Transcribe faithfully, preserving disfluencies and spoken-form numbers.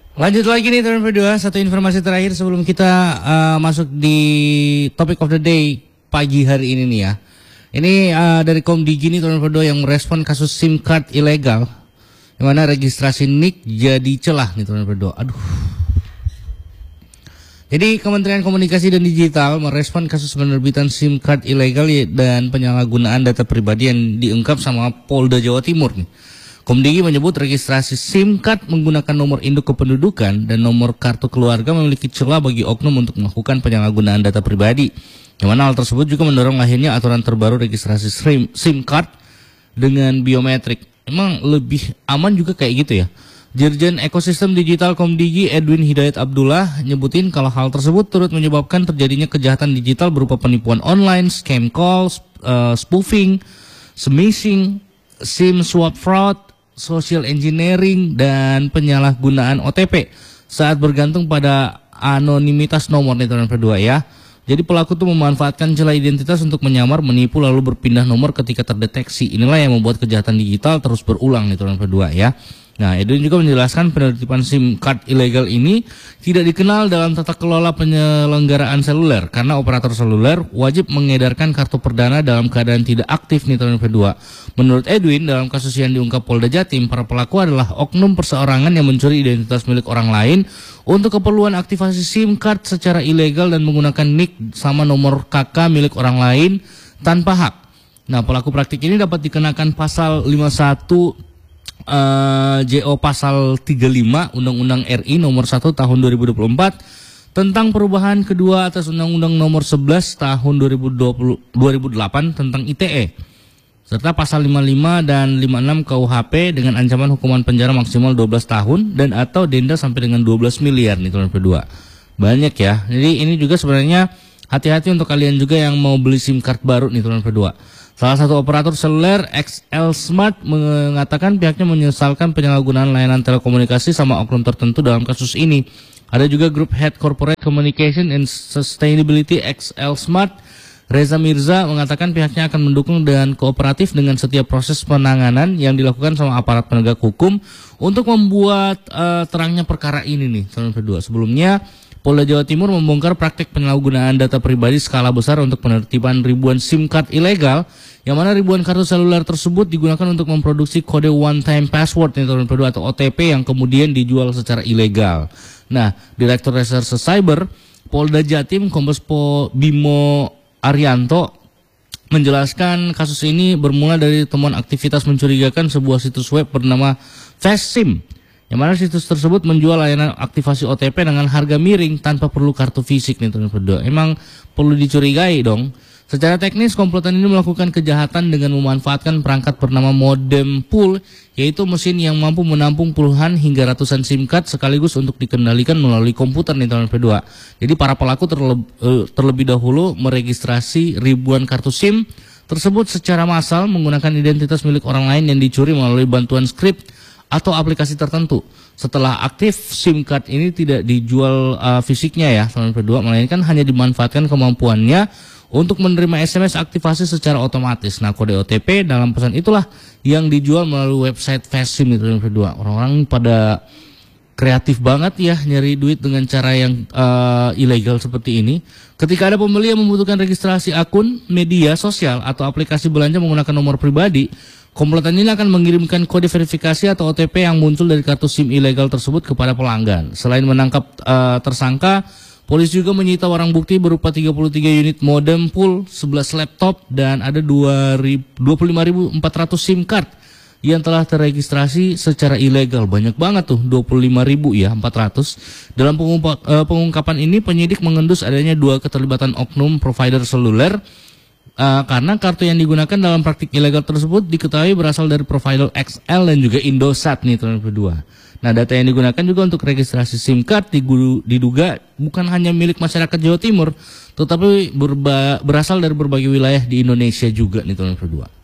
Lanjut lagi nih teman berdua, satu informasi terakhir sebelum kita uh, masuk di topic of the day pagi hari ini nih ya. Ini uh, dari Komdigi nih teman berdua yang merespon kasus SIM card ilegal, di mana registrasi N I K jadi celah nih teman berdua. Aduh. Jadi Kementerian Komunikasi dan Digital merespon kasus penerbitan SIM card ilegal dan penyalahgunaan data pribadi yang diungkap sama Polda Jawa Timur nih. Komdigi menyebut registrasi SIM card menggunakan nomor induk kependudukan dan nomor kartu keluarga memiliki celah bagi oknum untuk melakukan penyalahgunaan data pribadi. Yang mana hal tersebut juga mendorong lahirnya aturan terbaru registrasi SIM card dengan biometrik. Emang lebih aman juga kayak gitu ya. Dirjen Ekosistem Digital Komdigi Edwin Hidayat Abdullah nyebutin kalau hal tersebut turut menyebabkan terjadinya kejahatan digital berupa penipuan online, scam calls, uh, spoofing, smishing, SIM swap fraud, social engineering, dan penyalahgunaan O T P saat bergantung pada anonimitas nomor nih teman berdua ya. Jadi pelaku tuh memanfaatkan celah identitas untuk menyamar, menipu lalu berpindah nomor ketika terdeteksi. Inilah yang membuat kejahatan digital terus berulang nih teman berdua ya. Nah, Edwin juga menjelaskan penertiban SIM card ilegal ini tidak dikenal dalam tata kelola penyelenggaraan seluler karena operator seluler wajib mengedarkan kartu perdana dalam keadaan tidak aktif nih teman berdua. Menurut Edwin, dalam kasus yang diungkap Polda Jatim, para pelaku adalah oknum perseorangan yang mencuri identitas milik orang lain untuk keperluan aktivasi SIM card secara ilegal dan menggunakan N I K sama nomor K K milik orang lain tanpa hak. Nah, pelaku praktik ini dapat dikenakan pasal lima puluh satu Uh, J O pasal tiga puluh lima Undang-Undang R I nomor satu tahun dua ribu dua puluh empat tentang perubahan kedua atas Undang-Undang nomor sebelas tahun dua ribu dua puluh, dua ribu delapan tentang I T E serta pasal lima puluh lima dan lima puluh enam K U H P dengan ancaman hukuman penjara maksimal dua belas tahun dan atau denda sampai dengan dua belas miliar nih teman berdua. Banyak ya. Jadi ini juga sebenarnya hati-hati untuk kalian juga yang mau beli SIM card baru nih teman berdua. Salah satu operator seluler X L Smart mengatakan pihaknya menyesalkan penyalahgunaan layanan telekomunikasi sama oknum tertentu dalam kasus ini. Ada juga grup Head Corporate Communication and Sustainability X L Smart, Reza Mirza, mengatakan pihaknya akan mendukung dan kooperatif dengan setiap proses penanganan yang dilakukan sama aparat penegak hukum untuk membuat uh, terangnya perkara ini nih teman berdua. Sebelumnya Polda Jawa Timur membongkar praktik penyalahgunaan data pribadi skala besar untuk penertiban ribuan SIM card ilegal, yang mana ribuan kartu seluler tersebut digunakan untuk memproduksi kode one time password atau O T P yang kemudian dijual secara ilegal. Nah, Direktur Reserse Cyber Polda Jatim Kombes Pol Bimo Arianto menjelaskan kasus ini bermula dari temuan aktivitas mencurigakan sebuah situs web bernama FastSIM, yang mana situs tersebut menjual layanan aktivasi O T P dengan harga miring tanpa perlu kartu fisik nih teman berdua. Emang perlu dicurigai dong. Secara teknis, komplotan ini melakukan kejahatan dengan memanfaatkan perangkat bernama modem pool, yaitu mesin yang mampu menampung puluhan hingga ratusan SIM card sekaligus untuk dikendalikan melalui komputer nih teman berdua. Jadi para pelaku terlebih, terlebih dahulu meregistrasi ribuan kartu SIM tersebut secara massal menggunakan identitas milik orang lain yang dicuri melalui bantuan script atau aplikasi tertentu. Setelah aktif, SIM card ini tidak dijual uh, fisiknya ya teman berdua, melainkan hanya dimanfaatkan kemampuannya untuk menerima S M S aktivasi secara otomatis. Nah, kode O T P dalam pesan itulah yang dijual melalui website FastSIM itu teman berdua. Orang-orang pada kreatif banget ya nyari duit dengan cara yang uh, ilegal seperti ini. Ketika ada pembeli yang membutuhkan registrasi akun media sosial atau aplikasi belanja menggunakan nomor pribadi, komplotan ini akan mengirimkan kode verifikasi atau O T P yang muncul dari kartu SIM ilegal tersebut kepada pelanggan. Selain menangkap uh, tersangka, polisi juga menyita barang bukti berupa tiga puluh tiga unit modem pool, sebelas laptop, dan ada dua puluh lima ribu empat ratus SIM card yang telah terregistrasi secara ilegal. Banyak banget tuh, dua puluh lima ribu ya, empat ratus. Dalam pengungkapan ini penyidik mengendus adanya dua keterlibatan oknum provider seluler uh, karena kartu yang digunakan dalam praktik ilegal tersebut diketahui berasal dari provider X L dan juga Indosat nih teman berdua. Nah, data yang digunakan juga untuk registrasi SIM card diduga bukan hanya milik masyarakat Jawa Timur, tetapi berba berasal dari berbagai wilayah di Indonesia juga nih teman berdua.